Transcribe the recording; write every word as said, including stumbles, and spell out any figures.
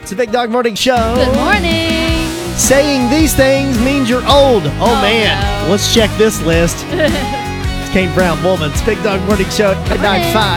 It's a Big Dog Morning Show. Good morning. Saying these things means you're old. Oh, Oh, man. no. Let's check this list. It's Kane Brown Woolman's Big Dog Morning Show at nine five.